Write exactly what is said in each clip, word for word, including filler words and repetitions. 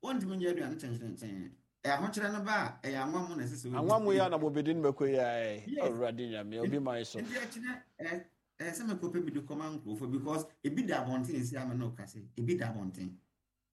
want me to do anything. I want to know about a young woman necessary. And one way on a mobile Makoya, or Radina, may be my son. Some copy be the command because a bit that one thing is Yamano Cassie, a bit that one thing.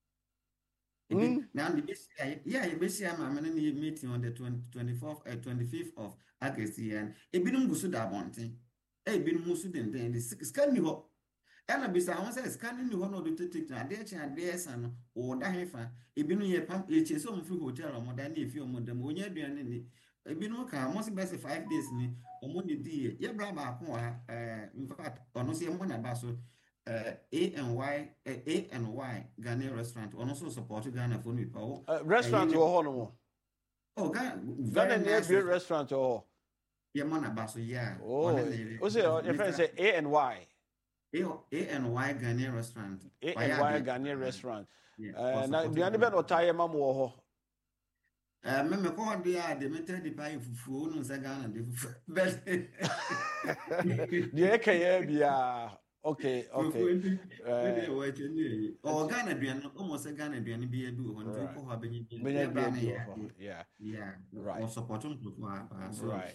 Now, the best, yeah, you basically I'm a meeting on the twenty-fourth, uh, twenty-fifth of August, and a bit of Musuda one thing. A bit of Musudin, then the scan you up. And I be someone says, scanning you one of the ticket, and their child, their son, or Dahefa, a bit of your pump, a chase on free hotel or more than if you're more than when you're doing any. A bit of car, most best five days, or more than the year, Brava, in fact, or no see one about so. Uh, A and Y, uh, A and Y Ghanaian restaurant, and also support Ghana for me. Uh, restaurant or Honomo? Oh, Ghana, very nice restaurant or Yamana Basso, yeah. Oh, what's it? Your friend say A and Y. A, A and Y Ghanaian restaurant. A and Y Ghanaian restaurant. Uh, now, the other bed or tie Mamu. Uh, remember, call the the meter the pie for no Sagana. The A K A be a. Okay, okay. Oh, Ghana Bian, almost a Ghana Bian be a do on yeah, yeah, right. Or support them to right.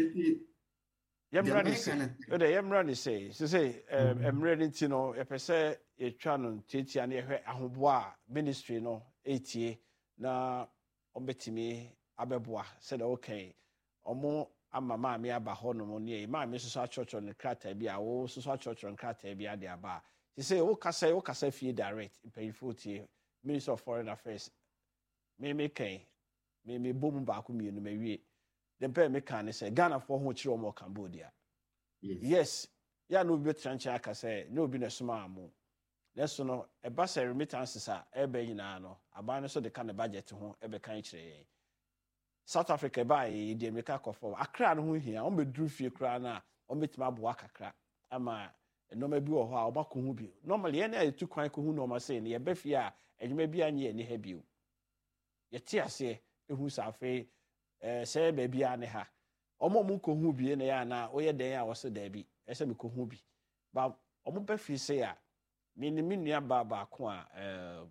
Yamrani say, the Yamrani say, to say, I'm ready to know a per se a channel, Titi and a Ahoboa ministry, no, eighty, na Ombetimi, Abeboa, said, okay, or more. Ama maame aba hɔ no mo ne maame so so church on krata bi a wo so so church on krata bi ade aba ti say wo kasa wo kasa fie direct impanyfo tie Minister of Foreign Affairs me me kan me me bom ba ko mienu me wie dem pe me kan ne say Ghana for ho kire o Cambodia yes yes ya no bi tranche aka say no bi na soma amu leso no e ba say remittances a e ba nyina no aba no so de kan budget ho e be kan kire South Africa by the America for Accra no hia on be dru fie kra na on betima aboa kakra ama no ma bi wo ho a obako hu bi normally ene e tu kwan ko hu no ma say ne ye ba fie a edwuma bi anye ne ha bio ye ti ase ehu safe eh say ba bia ne ha omo mu ko hu bi ne ya na oye den a wo se da bi e se me ko hu bi ba omo ba fie say a me ne minua ba ba ko a eh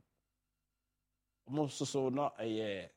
omo soso no eh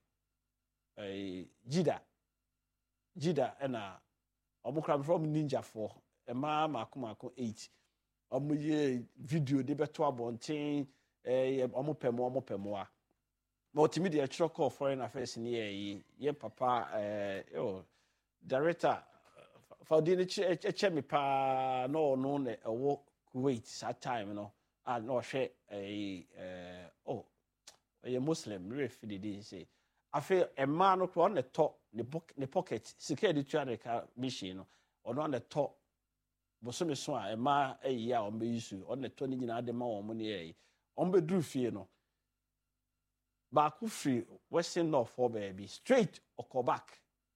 eh Jida Jida ena omukra from ninja four e ma makomako eight omuye video de beto abonten eh omupemo omupemo a multimedia chiro Foreign Affairs ni ye ye papa eh yo director for the echemi pa no no ne ewo Kuwait that time no ah no hwe eh oh ye Muslim ref did say afi a man no on the top the book the pocket security to machine no on the top bosome so a ma eyi a on be use on the top ni nyina de ma won mo ne eyi on be dru fie no ba ku free western north for baby straight or back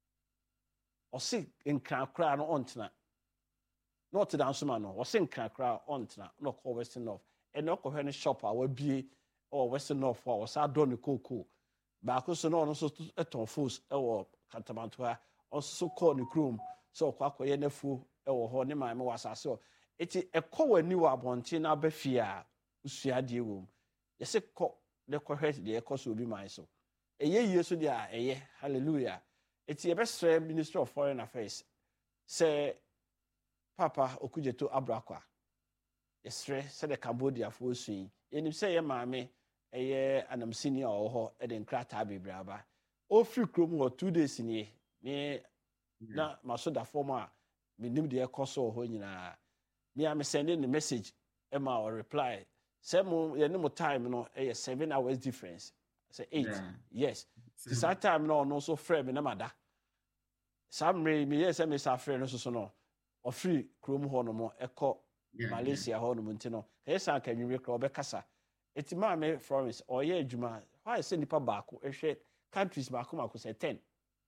or see in kran kra no ontena not to dance man no or see kran kra ontena no call western north and no ko hwe ne shop a wa bie or western north for or sa do ne koko ba ko so no no so eton force e wo Kantamanto a also call ne krom so kwa koye nafu e wo ho ne maame wasase o eti ekọ wani wa abonte na ba fie a usua de wo ye se ko de ko hwet de ekọ so obi man so eye yie so de a eye hallelujah eti e be sre Minister of Foreign Affairs se Papa Okujeto Abrakwa esre se de Cambodia fo suin enim se ye maame eye anam senior oho e de nkrata bebraba o free krom ho two days ni me na masoda form a me nim de ekoso ho nyina me am sending the message e ma or reply say mo ye no time no e seven hours difference say eight yeah. Yes this that time no no so frame me na mada some me me yes me sa frame no so so no o free krom ho no mo eko Malaysia ho no mo ntino e sa kan nwi kro be kasa eti ma me Florence o ye adwuma why say nipa baako ehwe countries baako mako say ten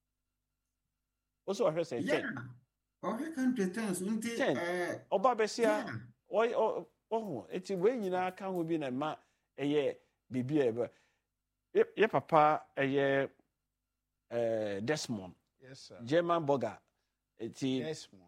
also I say ten oh he country ten so nti eh oba besia o oh eti we nyina ka ho bi na ma eye bibia e ye papa eye eh Desmond yes sir German burger eti Desmond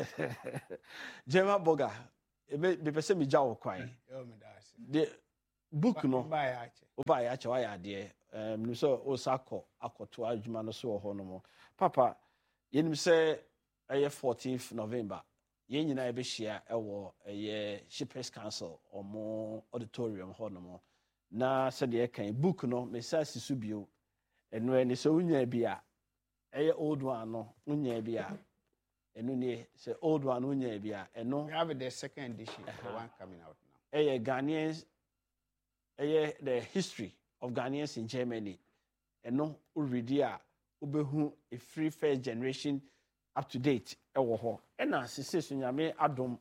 German burger e be be pese mi jawo kwan oh me da de book no Ba ya ache. Oba ya ache wa ya ade um so o sakọ akoto adwuma no so ho no mo papa yenim se eye fourteenth November yen nyina ebe hia ewo eye Shippers Council omo auditorium ho no mo na se de kan book no me sa sisu bio eno eni so unya bia eye old one no unya bia eno ne se old one unya bia eno We have the second edition, the one coming out now. eye Ghanaians eye the history of Ghanaians in Germany eno already a obehu a free first generation up to date ewo ho ena sese so nyame adom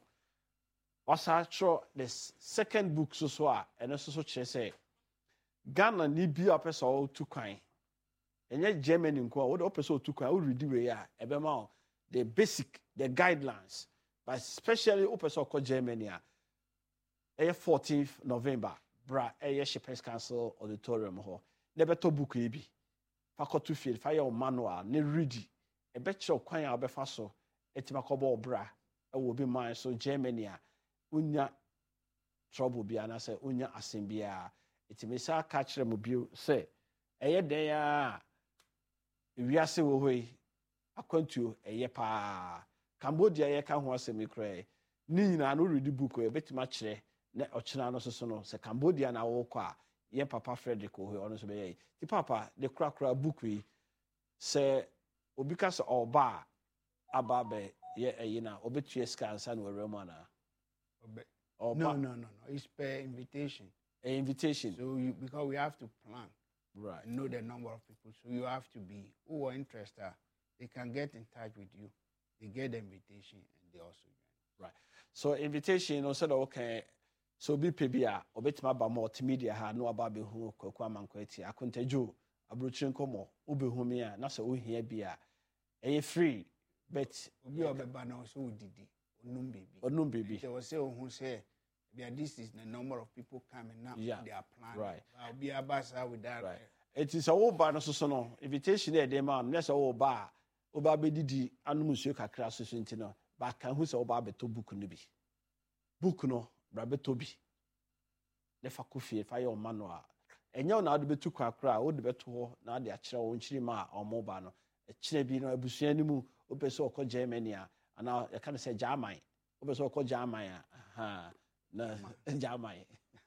osatro the second book so so a eno so so kire say Ghana ni bi a person o tu kwan enye Germany nko a wo de person o tu kwan o read we a ebema o the basic the guidelines but especially o person ko Germany a eye fourteenth November bra eye Shippers Council auditorium ho ne beto book e bi fakotu field fire manual ne ready e be kire kwan a obefa so etima kobo bra e wo bi man so Germany a unya trouble bia na say unya asem bia etimi sa ka kire mo bio say eye den a wiase wo hoi akwantuo eye pa Cambodia ye ka ho asem ikra ni nyina no read book e betima kire na ochina no so no say Cambodia na wo kwa ye papa Frederick o ono so be ye ti papa the kra kra book we say obi ka so oba aba be ye eyi na obetua ska ansa no weremu na No, no, no, no. It's per invitation. A invitation. So you, because we have to plan, Right. and know the number of people. So you have to be who are interested. They can get in touch with you. They get the invitation and they also join. Right. So invitation, you know, said okay. So be pebia, obetima ba multimedia ha no aba be hu kwakwa mankwati akontajo abrochire nkomo obe hu me a na so ohia bia eye free but Obi obeba na so udidi onum baby. onum baby. They will say who say yeah, this is the number of people coming now. Yeah. They are planning. Right. I'll be a basa with that. Right. It is a wo ba no so so no invitation e dey man na so wo ba oba be didi anum nsuo kakra so so ntino ba kan hu se oba be to book no bi book no bra be to bi le fa ko fie fa ye o manual enya na ado betu kwakra o de beto ho na ade a kire wo nchiri ma o mo ba no e kire bi no abusua ni mu o pese o ko Germany a ana e kan se German o pese o ko German a ha na German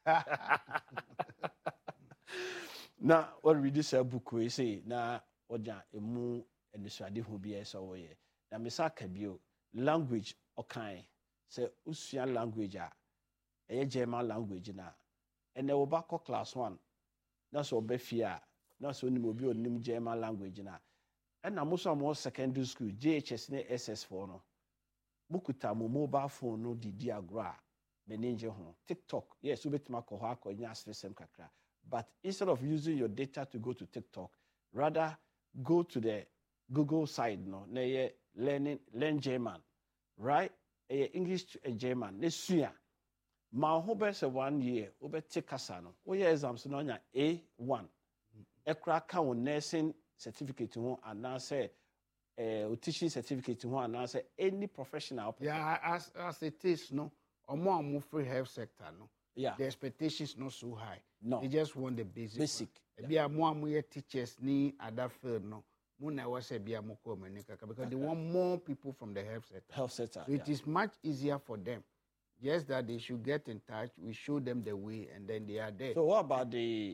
na what read this book we say na oja emu enisuade hu bi eso wo ye na misa ka bio language okan say usua language a e German language na ene wo ba ko class one na so be fia na so ni obi onim German language na ena mo so mo secondary school J H S ne S S four no mukuta mo mobile phone no didi agro menenje ho TikTok yes ubetima ko ha ko nya asresem kakra but instead of using your data to go to TikTok rather go to the Google side no na ye learning learn German right e English to a German ne sua ma ho be se one year obete kasa no wo ye exams no nya A one ekra ka wo nursing certificate ho ana say eh o teaching certificate ho ana say any professional Yeah, as as it is, no, or more more free health sector, no. yeah The expectations not so high. no They just want the basic. basic Be a more more teachers ni other field, no. Muna was a be a more common because they want more people from the health sector. health sector So it yeah. is much easier for them. Just that they should get in touch. We show them the way, and then they are there. So what about the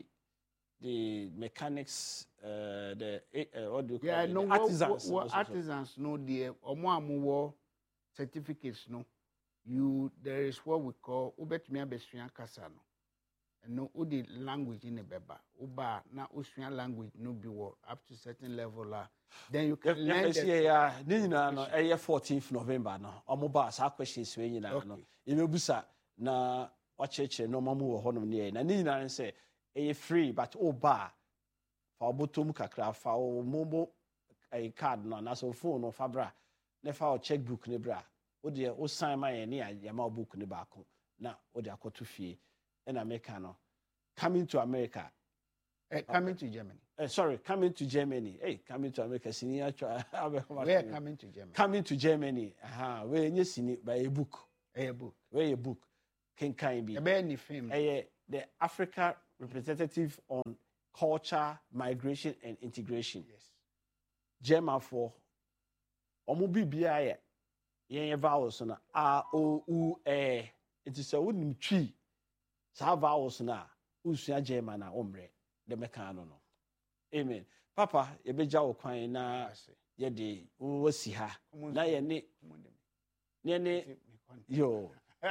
the mechanics, uh, the uh, what do you call yeah, it? no, the what, artisans? what, what also, so. artisans no the omo certificates no. You there is what we call ubetumi abesua kasa no. No, all the language in the beba. Uba na usua language no be wo up to certain level la. Then you can Yeah, learn. yeah, yeah, yeah. Ni nyina no eh fourteenth November no. Omo ba sa questions we nyina no. Okay. Emebusa na wacheche no mamu wo honom ne na ni nyina say eh free but o ba fa obotom kakra fa o momo eh card no na so phone no fa bra. Na fa o checkbook ne bra. O de o sign ma ye ne ya ma book ne ba ko. Na o de akoto fie. In America no. Coming to America. Uh, coming to Germany. Uh, sorry, coming to Germany. Hey, coming to America. Senior, We are coming to Germany. Coming to Germany. Aha, where you seen it by a book. A book. Where a book can kind be. A any film. A the Africa representative on culture, migration, and integration. Yes. German for Omo B B I yen vowels na A O U E. It is a wooden tree. Sa vowels na usua German na omre the mekano no. Amen. Papa, ye beja wo kwan na ye de wo si ha. Na ye ne ne ne yo.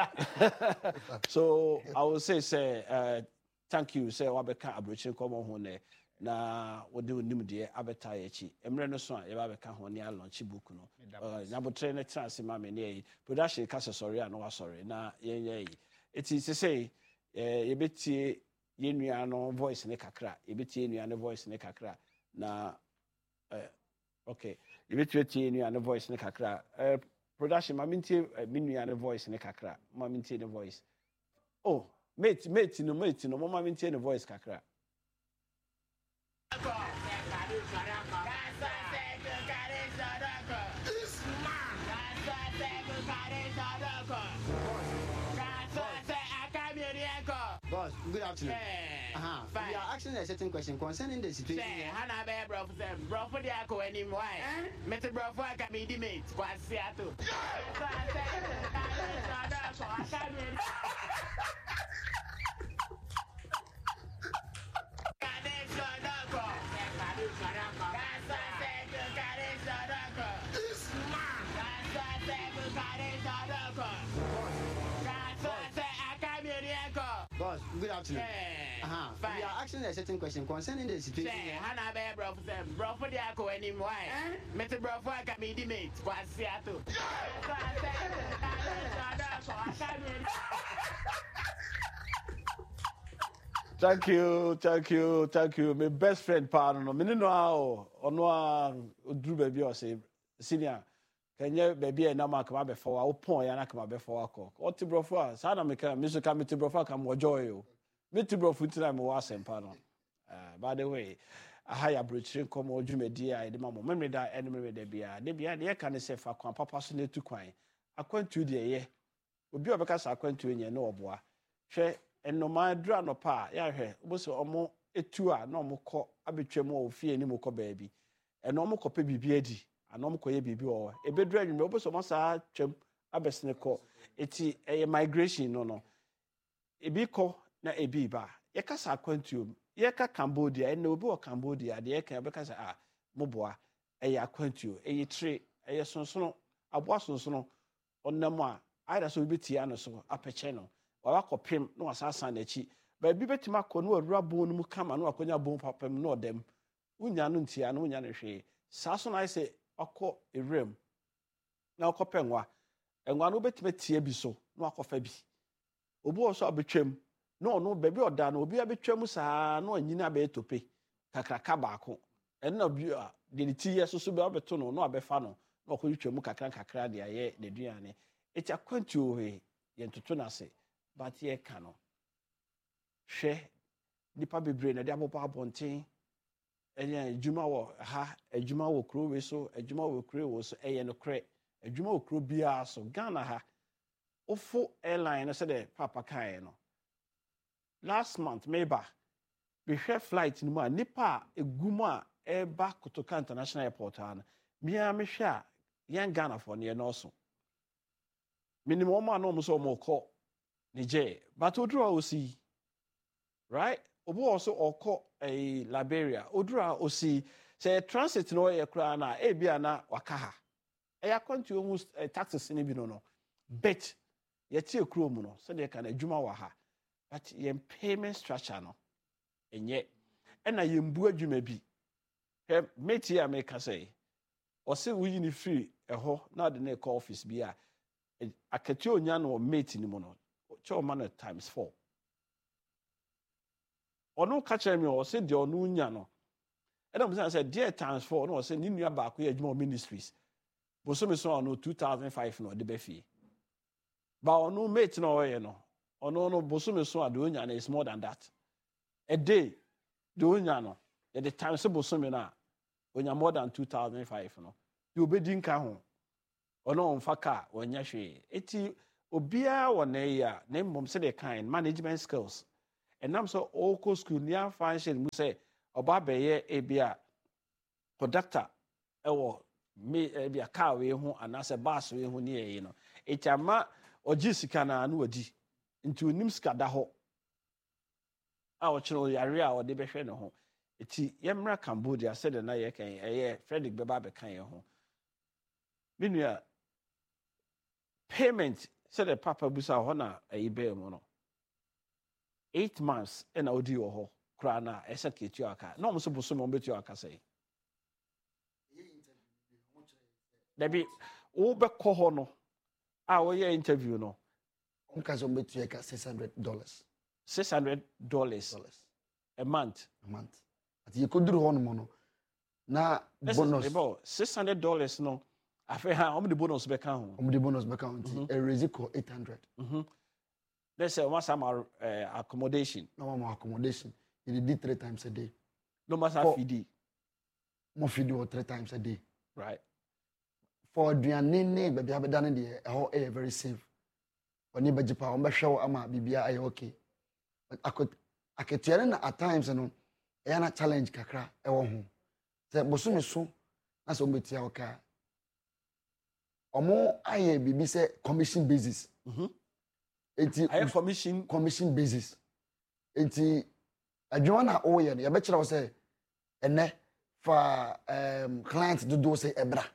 So I will say say uh, thank you say wabeka abrochi komo ho ne na wode onim de abeta ye chi emre no so a ye babeka ho ne launch book no na botre ne trans ma me ne production ka sorry a no wa sorry na ye ye it is say eh ye betie ye nua no voice ne kakra ye betie nua no voice ne kakra na eh okay ye betie tie nua no voice ne kakra eh production ma mintie uh, minua ne voice ne kakra ma mintie ne voice oh mate mate no mate no ma mintie ne voice kakra Boss, good afternoon. Uh-huh. We are asking a certain question concerning the situation. Say, Hana Bear Bro, Bro for the Ako anymore. Mister Bro for a comedy mate, what's Seattle? Boss, good afternoon. Uh-huh. We are asking a certain question concerning the situation. Say, Hana Bear Bro, Bro for the Ako anymore. Mister Bro for a comedy mate, what's Seattle? Thank you, thank you, thank you. My best friend, pardon. Me no how ono a Drew baby o say senior. Kenya baby na ma kama be for wa opon ya na kama be for wa ko. O ti brofo a sa na me ka me so ka me ti brofo ka mo joy o. Me ti brofo ti na me wa sempa no. Uh, by the way, I hire brochire come o dwumadi a de ma mo. Me me da eneme da bia. De bia de ka ne se fa kwan papa so na tu kwan. Akwantu de ye. Obi obeka sa akwantu enye na oboa. Hwe enoma dra no pa ya hwe oboso omo etu a na omo kọ abetwam o fie ni mo kọ baabi. Eno omo kọ pe bibi adi. Anom koye bibi o ebedru anwume oboso mo sa twam abesene ko eti eye migration no no ebi ko na ebi ba ye kasa akwantuom ye ka Cambodia ene obi o Cambodia de ye ka be kasa ah moboa eye akwantuo eye tre eye sonsono aboa sonsono onnam a aida so bi tia no so apeche no wa wakopem no asasa na chi ba bi betima ko no awura bon no mu kama no akonya bon papam no odem unya no ntia no unya no hwe saso na ise akọ erem na akọ penwa enwa no betime tie bi so na akọfa bi obi oso abetwam na ono ba bi oda na obi abetwam saa na anyina ba etope kakraka baako enna bi a de ti yeso so ba beto no na abefa no na akọtwam kakra kakra de aye de duane eti akwantu ohe ye ntoto na se but ye ka no hwe nipa bebre na de abopo abonten enya adwuma wo ha adwuma wo kro we so adwuma wo kro wo so eye no kre adwuma wo kro bia so Ghana ha ofo airline so de papa kai no last month meba we share flight ni ma nipa egumu a eba Kotoka International Airport ha na bia me hwe a yan Ghana for ne no so minimum ma no mo so mo ko Niger but oduro osi right obo also oko a Liberia odura osi say transit no ye kra na e bia na waka ha e yakwantu almost uh, taxes ni bi no no bet ye tie kro mu no so de ka na adwuma wa ha but ye payment structure no enye e na ye mbu adwuma bi he meti America say o se wi ni free e ho na de na call office bi a akati onya no meti ni mu no cho man times four ono catch me o se de ono nya no e na mo say dear times four no say ni nua ba ko ye adwuma ministries bo so me so ono two thousand five no de be fie ba ono mate no ye no ono no bo so me so ade onya na is more than that a day de onya no e the times bo so me na onya more than two thousand five no de obedi nka ho ono on faka onya hwe eti obia wo na ya na mbom se de kind management skills ɛnam sɛ ɔkɔ school ni afa nhyɛ mu sɛ ɔba bɛyɛ ebi a conductor ɛwɔ me ebi a car wei ho anaasɛ bus wei ho ne yɛyi no ɛkyama ɔgye sika na no wadi nti onim sika da hɔ a ɔkyerɛ yare a ɔde bɛhwɛ ne ho eti yɛmra Cambodia sɛde na yɛ kan ɛyɛ Frederick bɛba bɛka yɛn ho menua payment sɛde papa busa hɔ na ɛyi bɛɛ mu no eight months ɛna odi wɔ hɔ kora na ɛsɛ ketua aka na ɔmo so boso mo betua aka sɛ dabi wo bɛkɔ hɔ no a wɔyɛ interview no ɔmo ka sɛ ɔmo betua aka six hundred dollars six hundred dollars a month a month ati yɛkɔduru hɔ nom no na bonus about six hundred dollars no afɛ ha ɔmo de bonus bɛka ho ɔmo de bonus bɛka ho nti ɛrezi kɔ eight hundred mhm let's say ɔmo asama uh, accommodation na ɔmo accommodation yɛde di three times a day no matter fidi mo fidi wɔ three times a day right for aduane ne baabi abɛda ne deɛ ɛhɔ ɛyɛ very safe ɔne bɛgye pa ɔmo bɛhwɛ wo ama biribiara ayɛ okay aketeɛ na at times no ɛyɛ na challenge kakra ɛwɔ ho sɛ bosome so na sɛ ɔmo betia ɔka ɔmo ayɛ biribi sɛ commission basis mhm eti ayɛ commission commission basis eti adwuma na ɔyɛ no yɛbɛkyerɛ wo sɛ ɛnɛ fa um, client dodoɔ sɛ ɛbra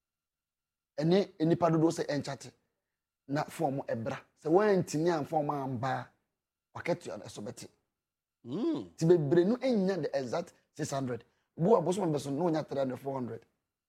ɛne nipa dodoɔ sɛ ɛnkyate na form ɛbra sɛ wɔntini an form amba waketua no ɛso bɛte mm ti bebre no enya the exact six hundred bu aboso me beso no nya three hundred four hundred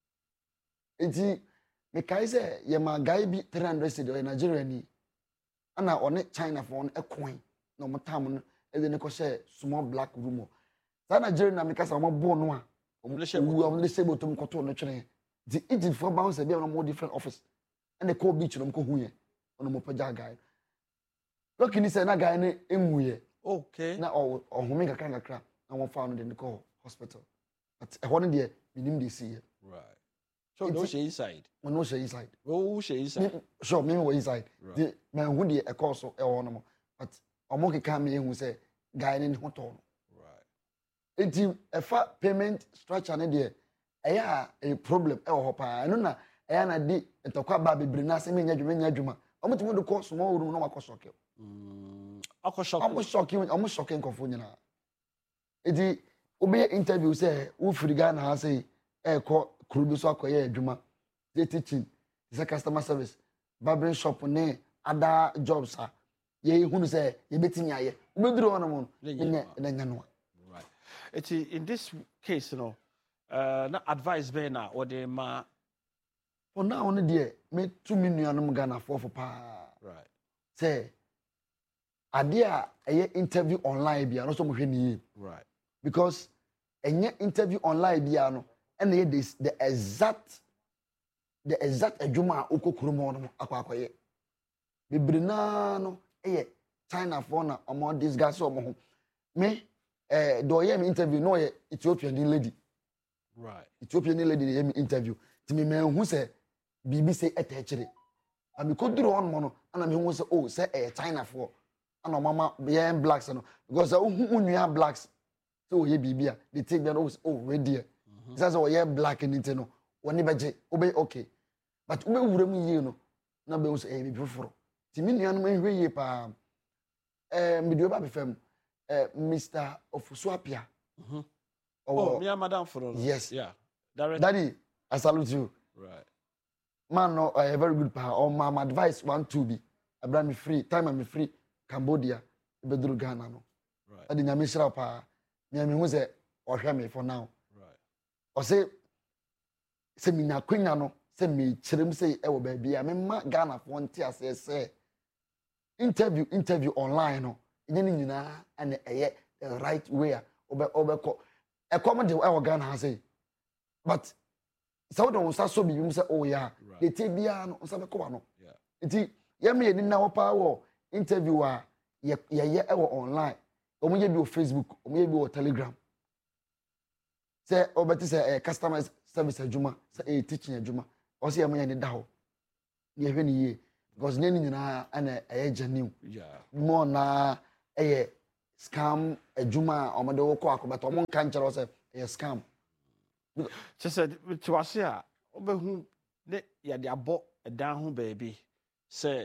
enti me kai sɛ ye ma guy bi three hundred cedi o Nigeria ni ana one China for on ekoin na mo tam no e de ne ko share small black room sa Nigeria na me kasa mo bo no a ɔmo le hyɛ wu ɔmo le hyɛ botom kɔto no twene the Egypt for bounce be on more different office and the call beach no mo ko hu ye ono mo pagya guy look ni say na guy ne enwu ye okay na o ohome kakra kakra na won fa no de call hospital but e ho no de minim de see right so no she inside when no she inside oh she inside sure me we inside right. the man hu de e call so e ho no but omo keka me hu say guy ne ho to no right enti e fa payment structure ne de e ya a problem e ho pa no na e ya na di etokwa ba bebre na se me nya dwuma nya dwuma omo timo de call small room no makoso ke mm akọ shock omo shock omo shocking kofo nyina edi obe interview say wo firi Ghana ha say e ko kuru bi so akoye adwuma dey teaching say customer service barbering shop ne other jobs a ye hunu say ye betimi aye obeduru ono mo nya na nya no right it's in this case you know uh na advice be na or the ma for now on there me two million Ghana for for pa right say ade a eye interview online bia no so mo hwe ni right because enye interview online bia no and ye this the exact the exact adwuma a okokuru mo no akwakoye bebrina no eye China for na omo discuss omo ho me eh do ye me interview no ye Ethiopian lady right Ethiopian lady ye me interview ti me man hu say bibi say etechire ami koduru on mo no ana me hu say oh say eh China for ana mama ye blacks no because hu unua blacks so ye bibi a they take them oh ready it says oh ye black anything no woni beje obe okay but ube wuram yie no na be say eh bibi foro ti me nua no mahwe yie pa eh medio ba be fam eh Mister Ofusuapia mhm oh me madam foro yes yeah direct daddy I salute you right man no a uh, very good pa on my advice one two be abra me free time I'm free Cambodia bedru Ghana no right adi nyame shira pa nyame hu se ohwe me for now right o say se mi na kwanya no se me kirem se e wo ba bia me ma Ghana for nti ase se interview interview online no nye ni nyina ane eye the right way obe obe ko e come de e wo Ghana ha say but so don't say so be you say oh yeah they take bia no so be ko no yeah nti ye me ni na wo pa wo interview a ye ye ye e wo online omo ye bi o Facebook omo ye bi o Telegram say obeti say customer service adwuma say e teaching adwuma o say am ye ni da ho ye hwe ni ye because ne ni nyina ana e ye genuine yeah more na e scam adwuma a ɔmo de wokɔ akɔbɛtɔ ɔmo nka nkyerɛ sɛ ɛyɛ scam kyɛ sɛ tiwase a wobɛhu ne yɛde abɔ ɛdan ho baabi sɛ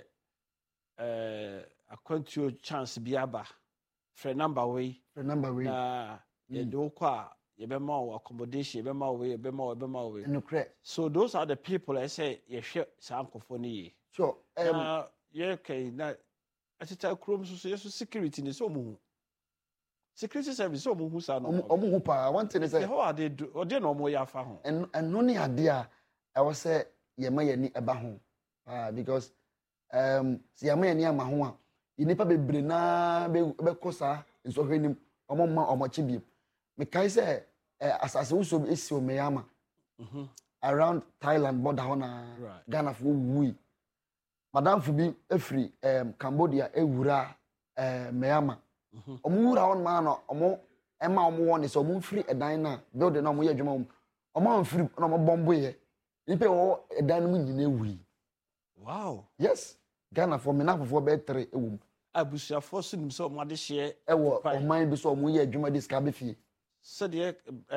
ɛɛ akwantuo chance bi aba frɛ number wei frɛ number wei na yɛde wokɔ a yɛbɛma wo accommodation yɛbɛma wo wei yɛbɛma wo yɛbɛma wo wei ɛnokorɛ so those are the people ɛsɛ yɛhwɛ saa nkɔfoɔ no yie sure um, na yɛkɛi na ɛteta kurom so so yɛso security ne sɛ ɔmo hu security service sɛ ɔmo hu saa no ɔmo hu paa one thing is sɛ ɛhɔ ade do ɔde na ɔmo yɛ afa ho ɛno ne ade a ɛwɔ sɛ yɛma yɛni ɛba ho paa because um, sɛ yɛma yɛni ama ho a nnipa bebree naa bɛkɔ saa nsɔhwɛ nim ɔmo ma ɔmo akyi biem mekae sɛ asase woso bi esi omeyama around Thailand border hɔ na Ghana fo wuyi madam fo bi efiri um, Cambodia ewura eh meyama ɔmo wura hɔ ma na ɔmo ɛma ɔmo wɔ ne sɛ ɔmo mfiri ɛdan na building na ɔmo yɛ adwuma ɔmo ɔmo mfiri na ɔmo bɔmbo yɛ nipa wɔ ɛdan no mu nyina ewuri wow yes Ghana fo mena fo bɛ tere ewum abusuafo so nim sɛ ɔmo ade hye ɛwɔ ɔman bi so ɔmo yɛ adwuma de ska be fie sɛdeɛ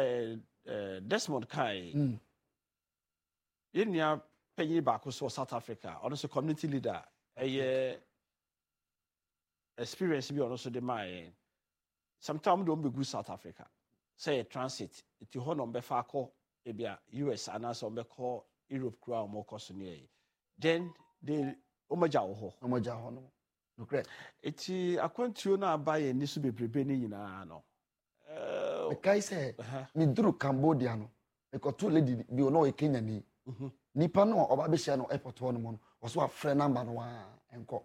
ɛɛ Desmond Kai yɛn nua panyin baako so wɔ South Africa ɔno so community leader ɛyɛ experience bi ɔno so de maa yɛn sometimes de ɔmo bɛgu South Africa sɛ yɛ transit nti hɔ na ɔmo bɛfa akɔ ebi a U S anaasɛ ɔmo bɛkɔ Europe kura ɔmo kɔ so ne yɛ then de ɔmo agya wɔ hɔ ɔmo agya hɔ no nokorɛ eti akwantuo na aba yɛn ni so bebrebe ne nyinaa no mekae sɛ meduru Cambodia no mekɔto lady bi ɔno ɔyɛ Kenya ni nipa no ɔba bɛhyia no airport hɔ no mu no ɔso wafrɛ number no waa ɛnkɔ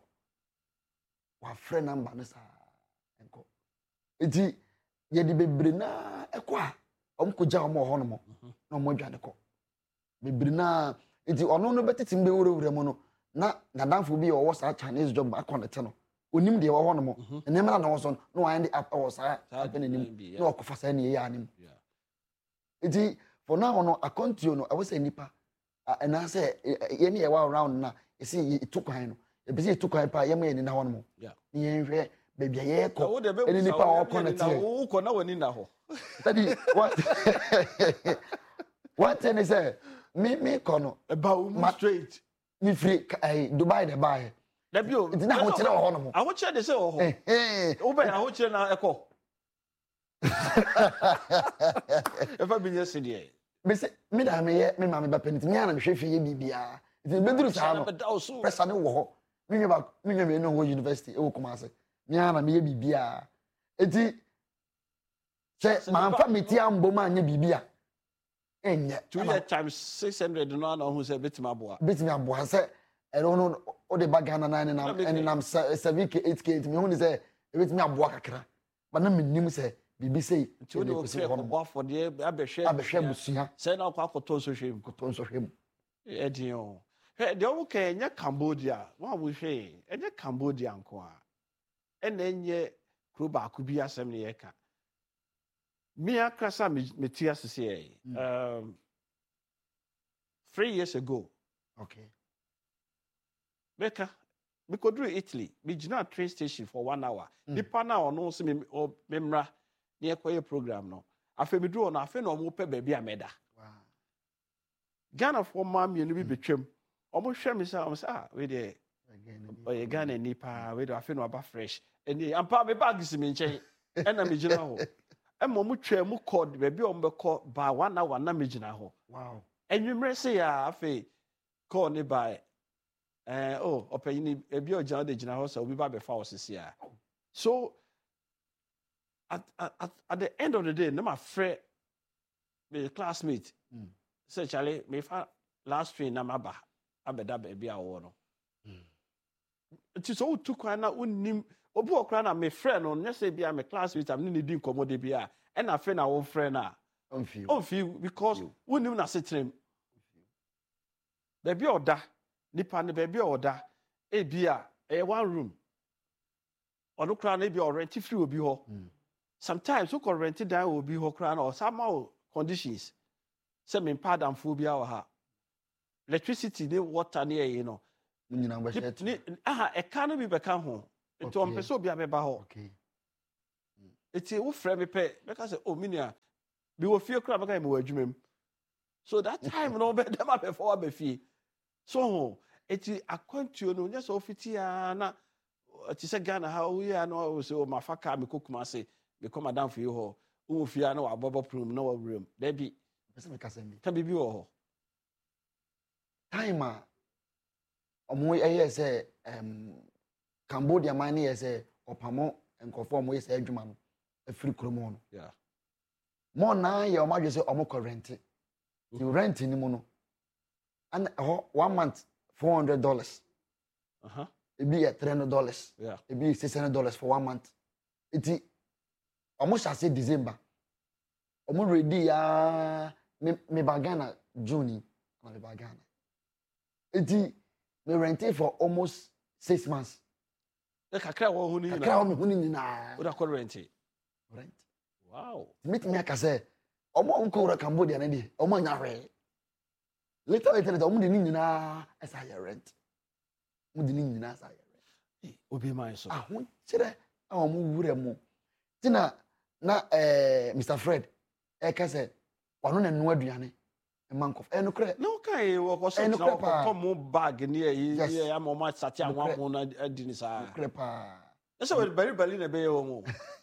wafrɛ number no saa ɛnkɔ eti yɛde bebree naa ɛkɔ a ɔmo kɔgya ɔmo wɔ hɔ no mo na ɔmo adwane kɔ bebree naa eti ɔno no bɛtete mbɛwurawura mu no na nadamfo bi a ɔwɔ saa Chinese job akɔ ne te no onim deɛ wɔ hɔ no mo nneɛma na wɔn so no wɔn de wɔ saa apɛ n'anim na ɔkɔfa saa nea ɛyɛ anim eti for now no akɔntuo no ɛwɔ sɛ nipa ɛna sɛ yɛn ni yɛwɔ around na esi etu kwan no ebi sɛ etu kwan pa yɛn mo yɛ nina hɔ no mo ne yɛn hwɛ beebi a yɛkɔ ɛne nipa a ɔkɔ ne teɛ wokɔ na wɔn ni na hɔ sadi what what ten is sɛ mi mi kɔ no ɛba wɔn straight mi firi Dubai de baa yɛ. Dabio, nti na ahokyere wɔ hɔ no mo. Ahokyere de sɛ wɔ hɔ. Wobɛn ahokyere na ɛkɔ. Ɛfa bi nyɛ sedeɛ. Bese me da me yɛ me ma me ba pɛ nti me ana me hwɛ fie bi bia. Nti me duru saa no. Pressure ne wɔ hɔ. Me nwa ba me nwa me no wɔ university e wɔ Kumase. Me ana me yɛ bibia. Enti sɛ ma amfa me ti ambo ma anya bibia. Enye. two year times six hundred no ana ho sɛ betimi aboa. Betimi aboa sɛ ɛno no o de ba Ghana nine nam and nam seven k eight k me hu ni say e betimi aboa kakra ba na menim say bibi say nti o de o kire ko boa for de abehwe abehwe busua say na akwa akoto so hwem koto so hwem e din o he de o ka enye Cambodia wa wo hwe enye Cambodia nko a e na enye kuro ba ko bi asem ne ye ka me akrasa me ti asese e um three years ago okay Beka, we could do Italy. We did not train station for one hour. The partner or no, see me or memra near choir program. No, I feel me do on a friend or more baby a meda. Wow. Ghana for mammy and we betrim. Almost share me some ah, with the again, Ghana nipa, with a fin about fresh. And the ampa me bags in chain, and I'm general. And Momu chair mu called baby on the call by one hour, Namijinaho. Wow. And you may say, ah, fe call me by. Uh, oh, opinion ebi ojan de gina ho so obi ba be fa osisi a. So at, at at the end of the day, na my friend, my classmate, mm. say Charlie, me fa last train na maba abeda baby a wo no. Nti so tu kwan na unnim obi okra na me friend no, nya say bia me classmate am ni di nkomo de bia e na friend na wo friend na. On feel. On feel because unnim na setrem. Baby oda nipa ne baby oda e bia e one room ono kra na e bia rent free obi ho sometimes so ko rent down obi ho kra na o somehow conditions say me padam fo bia wa ha electricity ne water ne e no nyina ngba shet ni aha e ka no bi be ka ho nti o mpese obi abeba ho okay eti wo frɛ me pɛ bɛka sɛ o minia bi wo fie kura bɛka me wo adwuma mu so that time no bɛ dem abɛfo wa bɛ fie so eti akwantuo no nyɛ sɛ ofiti a na ti sɛ Ghana ha wo ya no wo sɛ o mafaka me kokuma se me kɔ madam fie hɔ wo fie na wa bɔbɔ prum na wa wurem da bi pɛsɛ me kasa bi ka bibi wɔ hɔ time a ɔmo ɛyɛ sɛ em Cambodia man yɛ sɛ ɔpamo nkɔfo ɔmo yɛ sɛ adwuma no afiri kurom no yeah mo na yɛ ɔmo adwe sɛ ɔmo kɔ rent the rent ni mu no and ɛhɔ one month four hundred dollars uh-huh ebi yɛ three hundred dollars yeah ebi yɛ six hundred dollars for one month eti ɔmo hyɛ ase December ɔmo ready ya me me ba Ghana June na me ba Ghana eti me rented for almost six months e kakra wɔ ho ni na kakra wɔ me ho ni na wo da kɔ rent rent wow meet me aka sɛ ɔmo nko wura Cambodia na di ɔmo anya hwɛ later later later ɔmo de ni nyina ɛsa yɛ rent ɔmo de ni nyina ɛsa yɛ rent obi man so ah ho kyerɛ a ɔmo wura mu tina na eh Mister Fred ɛka sɛ ɔno na nua aduane ɛman kɔf ɛno korɛ no kai wo ko so ɛno na korɛ wo paa. ko mo bag ni yi Yes. ya mo ma sate Ɛno anwa korɛ. mo na adi ni saa korɛ paa ɛsɛ wo bari bari na be ye wo mo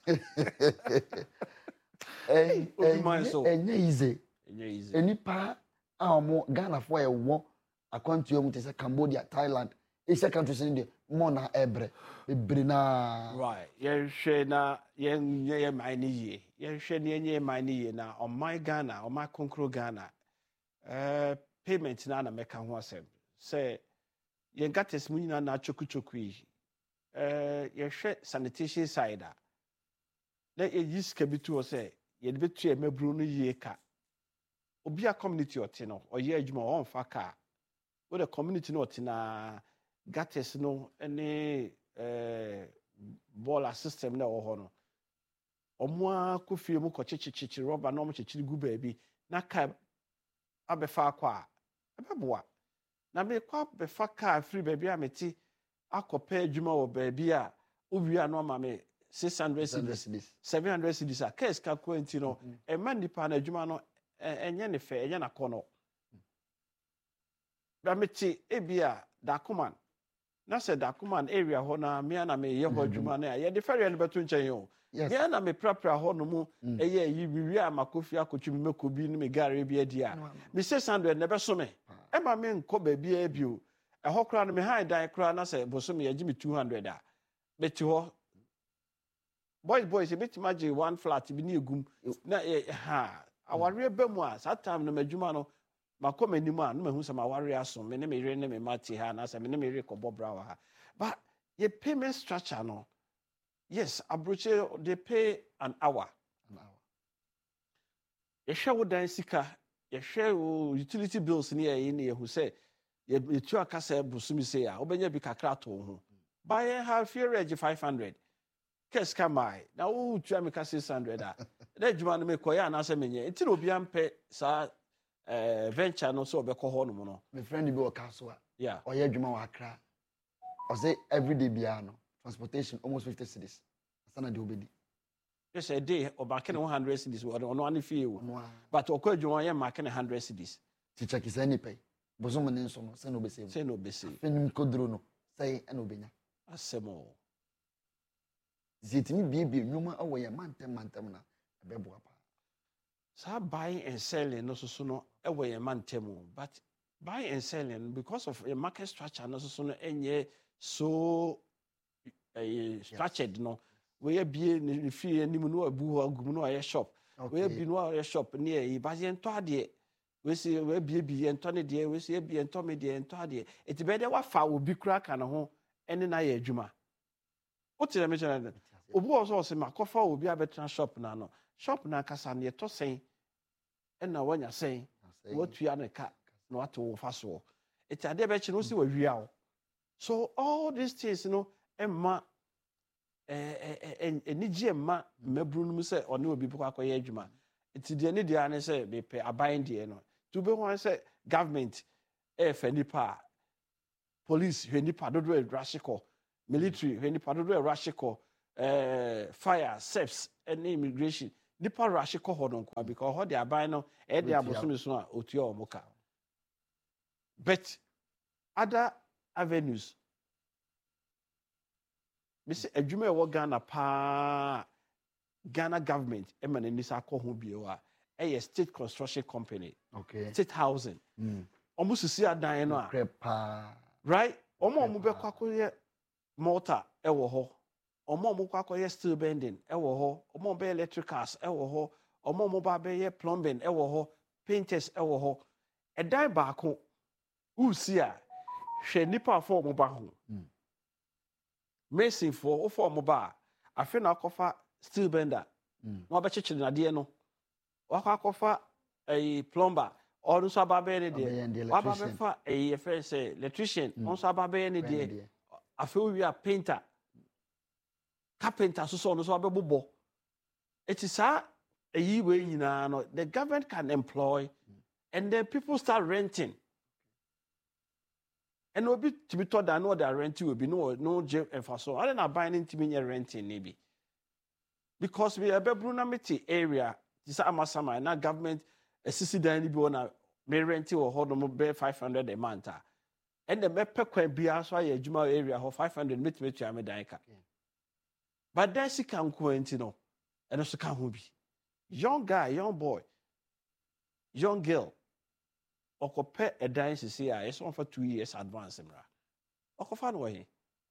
ɛn Obi man so. ɛnyɛ easy enye easy enipa a ɔmo Ghana fo ɛwɔ akwantuo mu te sɛ Cambodia Thailand Asia countries ni de mo na ɛbrɛ bebre na right ye hwe na ye nye ye man ni yie ye hwe ne nye man ni yie na ɔman Ghana ɔman konkro Ghana eh payment na na meka ho asɛm sɛ ye gates mu nyina na choku choku yi eh ye hwe sanitation side a na ye yiska bi to sɛ ye de betu e mabru no yie ka obi a community ɔte no ɔyɛ adwuma ɔmfa ka wo the community no ɔte na gates no ne eh boiler system na wɔ hɔ no ɔmo a kɔ fie mu kɔ kyekyekyekyere rɔba na ɔmo kyekyere gu baabi na ka abɛfa akɔ a ɛbɛboa na me kɔ abɛfa ka free baabi a mete akɔpɛ adwuma wɔ baabi a owie no ama me six hundred cedis seven hundred cedis a case ka kwanti no ɛma nipa na adwuma no ɛnyɛ ne fɛ ɛnyɛ na kɔnɔ ba mete ebia dakoman na sɛ dakoman area hɔ na me na me yɛ hɔ adwuma na yɛ de fɛre no bɛto nkyɛn yo yes me na me prapra hɔ no mu ɛyɛ yi wiwi a makofi akotwi me makobi no me gare bi adi a me six hundred na bɛso me ɛma me nkɔ baabi a bio ɛhɔ kora no me han dan kora na sɛ boso me yɛgye me two hundred a bɛti hɔ boys boys bɛti magye one flat bi ne egum na ɛ ha aware ba mu a saa time no madwuma no makɔ m'anim a no mahu sɛ maware aso me ne me yere ne me mate ha na sɛ me ne me yere kɔbɔ bra wa ha but your payment structure no yes abroche they pay an hour an hour yɛhwɛ wo dan sika yɛhwɛ wo utility bills ne yɛ ne yɛhu sɛ yɛtu aka sɛ busumi sɛ a wobɛnya bi kakra to ho ba yɛ ha fie reg five hundred kes ka mai na wo tu ameka six hundred a na adwuma no mekɔ yɛ anasɛ menyɛ nti na obi ampɛ saa eh venture no so obekɔ hɔ no mu no my friend bi wɔ ka so a yeah ɔyɛ adwuma wɔ Accra ɔsɛ everyday bia no transportation almost fifty cedis asana de obedi yes a day obake ne one hundred cedis ɔno ane fie wo no a but ɔkɔ adwuma yɛ make ne one hundred cedis ti check is any pay bosom ne nso no sɛ no obesi sɛ na obesi fenim kodro no sɛ ɛna obenya asɛm o zitimi biebie nnwuma awɔ yɛ mantem mantem na ɛbɛboa pa saa buying and selling no so so no ɛwɔ yɛ man temu but buying and selling because of a market structure no so so no ɛnyɛ so uh, structured no we bie ne fie anim no abu hɔ agum no ayɛ shop we bi no ayɛ shop ne yi ba yɛ ntɔ adeɛ we si we bie bi yɛ ntɔ ne deɛ we si bie ntɔ me deɛ ntɔ adeɛ eti bɛ de wa fa obi kura ka ne ho ɛne na yɛ adwuma o tire me kyerɛ obi wɔ so ɔsɛ makɔfa obi abɛtena shop na no shop na kasa ne to sen ɛna wanya sen watua ne ka na wato wo fa so eti ade bɛ kyi no si wawia wo so all these things no emma eh eh enigye emma mabru no mu sɛ ɔne obi bɛkɔ akɔyɛ adwuma eti de ne de ane sɛ bepɛ aban de no to be one sɛ government eh fa nipa police hwe nipa dodo e rashiko military hwe nipa dodo e rashiko eh fire seps and immigration nipa rush ko ho no kwa because ho de aban no e de abosom so a otua o muka but other avenues me say adwuma e wo Ghana pa Ghana government e man ni sa ko ho bio a e state construction company okay state housing mm omo sisi adan no a crepa right omo omo be kwa ko ye mortar e wo ho omo omo kwa ko ye steel bending e wo ho omo be electricals e wo ho omo omo ba be ye plumbing e wo ho painters e wo ho e dan ba ko usi a hwe nipa fo omo ba ho mason fo ofo omo ba afi na akofa steel bender no ba chechire na de no wakwa akofa eh plumber or so aba be ne de aba be fa eh first electrician on so aba be ne de afi wi a painter carpenter so so no so abebobo it is a eyi we nyina no the government can employ and then people start renting and obi to be told that no that renting will be no no je enfaso I don't buy anything in renting maybe because we have a Brunamiti area this amasama na government assisi dan ni bi na me renting or hold no be five hundred a month and the me pekwan bia so aye adwuma area ho five hundred meet meet ya me dan ka but then she can quentin no and also can who be young guy young boy young girl okope a dan sisi a it's on for two years advance mra okofa no we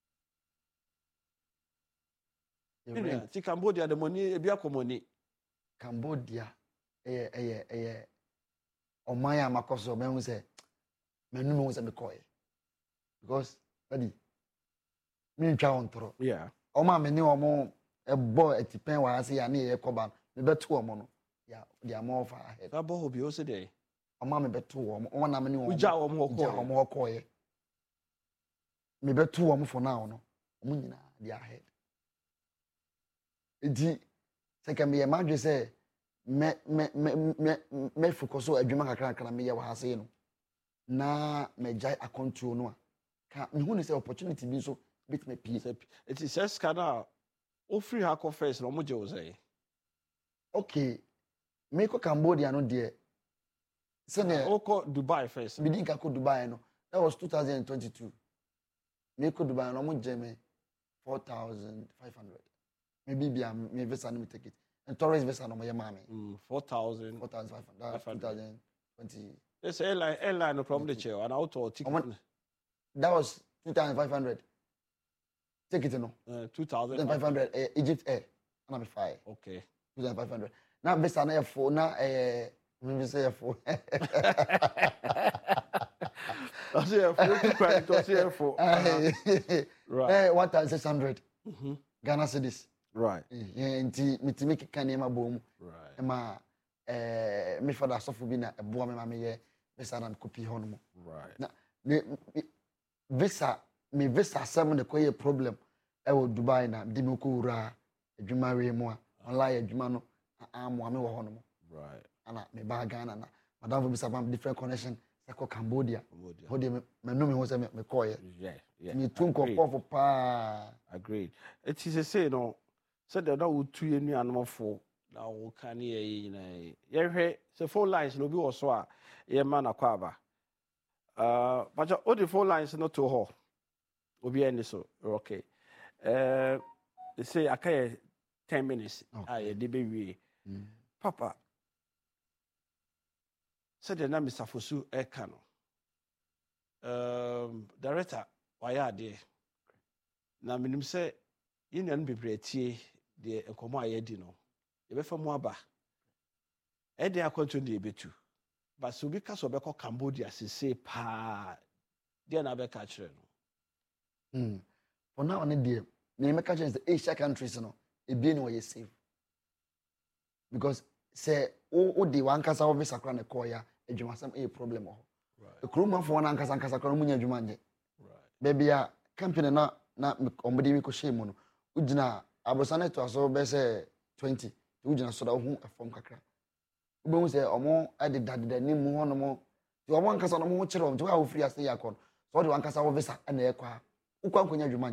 yeah ti Cambodia the money e bia money Cambodia eh eh eh oman ya makoso me hu se menu me hu se me koy because daddy me ntwa on toro yeah oma me ni omo ebo etipen wa ase ya na ye koba me beto omo no ya dia mo fa ahead abo obi o se dey oma me beto omo oma na me ni omo uja omo uja omo koy me beto omo for now no omo nyina dia ahead edi se ka me ye madwe se me me me me me focus o adwuma kakra kakra me ye wa ase no na me jai a control no ka me hu ni se opportunity bi so bit me pie it is just kana o free ha ko first no mo je o say okay me ko Cambodia no de se ne o ko Dubai first me din ka ko Dubai no that was two thousand twenty-two me ko Dubai no mo je me four thousand five hundred maybe bia me visa no me take it and tourist visa no mo ye mama mm four thousand four thousand five hundred two thousand twenty this airline airline no problem the chair and auto ticket that was two thousand five hundred take it no uh, two thousand five hundred uh, Egypt Air and I'm fine okay two thousand five hundred now visa na for na eh me say for that's it for to credit to say for right eh one thousand six hundred mhm Ghana cedis right eh nti mitimi keka ne ma bom right e ma eh me father sofo bi na ebo me ma me ye visa na copy ho no right na visa me visa sam ne koye problem e wo Dubai na di me ko wura adwuma we mu a online adwuma no amu ame wo ho no right ana me ba Ghana na madam visa bam different connection se ko Cambodia Cambodia ho de me no me ho se me koye yeah yeah me tun ko for pa agreed it is a say no said that would two year animal for now can ye na ye se four lines no bi wo so a ye man akwa aba uh but all the four lines no to ho obi any so okay uh they say akay ten minutes ah dey be we papa said the name Mister Fosu Ekano um director why are there na minim say yin yan bebre tie de enkomo ayedi no ye be fa mu aba e dey akonto de betu but so bi ka so be ko Cambodia sese pa de na be ka kire no mm for now on the me make chance the Asia countries no e bi no ye safe because say o o de wan kasa office akra na call ya adwuma sam e problem ho right ekroma for wan kasa kasa akra munya adwuma nje right baby ya company na na ombodi mi ko shame no ugina abosane to aso be say twenty ugina so da hu efom kakra ubehu say omo ade dadeda ni mu ho no mo ti omo nkasa no mo kire om ti wa free ase yakon so de wan kasa office na e kwa ukwa nkonya adwuma nje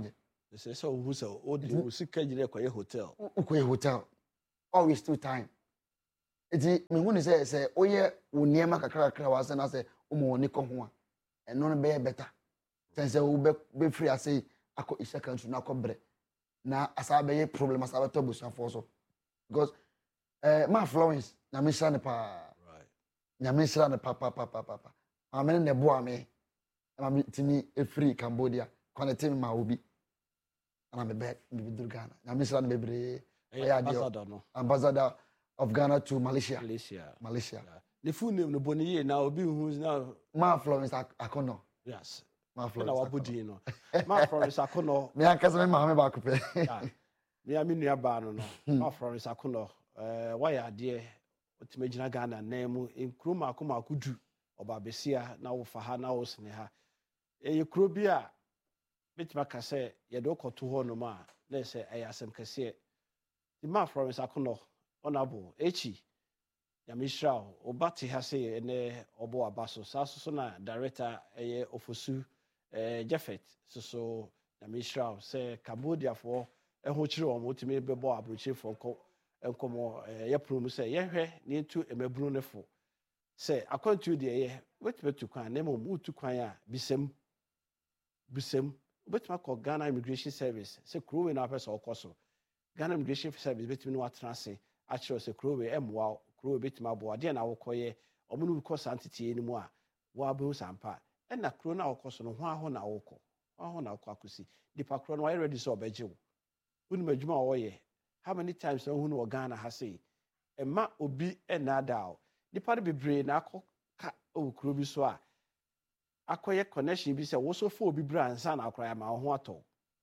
Say so who so o de o sika gire kwaye hotel. Kwaye hotel. Always two time. Eti me hu ni say say oye wo niema kakra kakra wa say na say o mo ni ko ho a. Eno no be better. Sen say wo be be free asay akọ isha country na akọ bre. Na asa be problem asa be to busuafo so. Because eh ma Florence na me shira ne pa. Right. Na me shira ne pa pa pa pa pa. Amene ne bo ame. Na me timi e free Cambodia. Connect me ma obi. And I'm a bad Ghana. I'm Mister Bebre, ambassador, no? Ambassador of Ghana to Malaysia. Malaysia. Malaysia. Yeah. The full name no Boniye now Obi who's now Ma Florence Akono. Yes. Ma Florence. Na wabudi no. Ma Florence Akono. Me ankasa me ma me ba ko pe. Yeah. Me ami nua ba no no. Ma Florence Akono eh why ade otimegyina Ghana na mu enkuro maako maako du oba besia na wo fa ha na wo sene ha. Eh kuro bi a Bitima ka say ye do koto ho no ma na say ayasem kase di ma Florence Akono honorable echi ya mishra obati ha say ene obo abaso saso so na director eye ofosu eh Jeffet so so ya mishra say Cambodia for eho chire o motimi bebo abrochi for ko enkomo ye promu say ye hwe ne ntu emabunu ne fo say akwantu de ye wetime tu kwan na mo mutu kwan a bisem bisem betima call Ghana Immigration Service say Krowe na person okoso Ghana Immigration Service betimi no atrase a kire say Krowe emwa Krowe betima bo ade na wokoye omunu ko santiti eni mu a wo abehu sampa e na Krowe na okoso no ho aho na woko aho na woko akosi dipa Krowe no are ready so obeje wo unu madwuma wo ye how many times na hu no Ghana ha say e ma obi e na dao dipa de bebre na akọ ka o Krowe bi so a akoye connection bi se wo so fo obi bra nsa na akora ma ho ato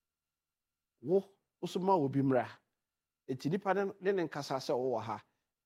wo wo so ma obi mra eti nipa ne ne nkasa se wo ha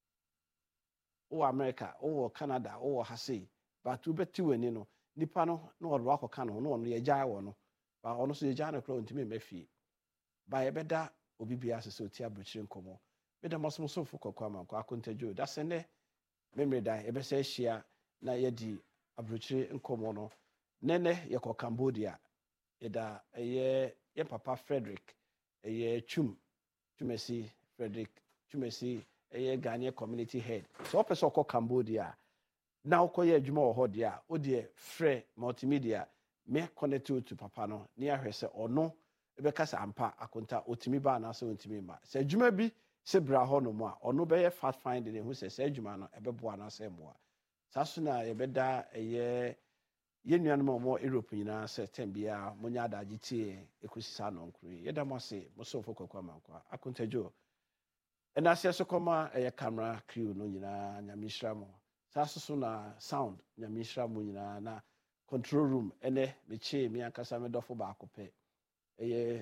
wo America wo Canada wo ha sei but wo beti wani no nipa no no ro akoka no no ye gyaa wo no ba ono so ye gyaa na kro ntimi mafie ba ye beda obi bia asese oti abrochire nkomo beda mosom so fo kokwa man ko akontajo da sene memre da ye be se hia na ye di abrochire nkomo no nene ye ko Cambodia eda eye ye papa Frederick eye Chum Chumesi Frederick Chumesi eye Ghanaian community head so person ko Cambodia na ukoye adwuma wo hode a odi frɛ multimedia me connect to papa no ne ahwese ono ebeka sa ampa akonta otimi ba na so otimi ma se adwuma bi se bra ho no mu a ono be ye fact finding ne hu se se adwuma no ebebo ana se mo a saso na ye beda eye ye nuanom mo Europe nyina se tembia monya adaje tie ekosisa no nkru ye da mo se mo so fokokwa mankwa akontajo ena se so koma eye camera crew no nyina nyamishra mo saso so na sound nyamishra mo nyina na control room ene meche mi ankasa me dofo ba akopɛ eye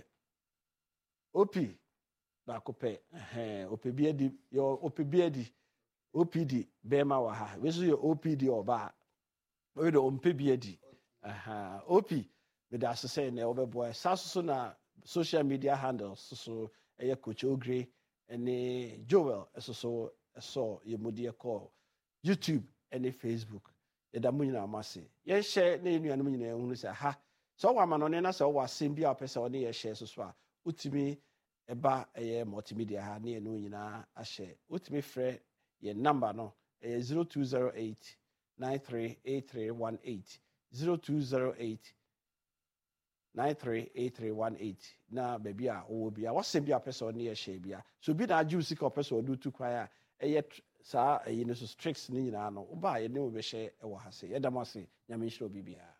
opi ba akopɛ eh opi bi edi yo opi bi edi O P D bema wa ha we so yo O P D oba we do ompe bi edi aha O P me da so say na obeboy saso so na social media handles so so eye Coach Ogre ene Joel so so so ye modie call YouTube ene Facebook e da munyina amase ye share na enu anum nyina ehunu say ha so wa ma no ne na so wa sem bia opese o ne ye share so so a utimi eba eye multimedia ha ne enu nyina a share utimi frɛ your number no uh, zero two zero eight nine three eight three one eight zero two zero eight nine three eight three one eight na baby a wo bia wasem bia person ne share bia so bi na aju sika person do tu kwaya eye sa eye no so tricks ni nyina no ba ye ne wo be share e wo ha se ye da mo se nyame nhiro bibia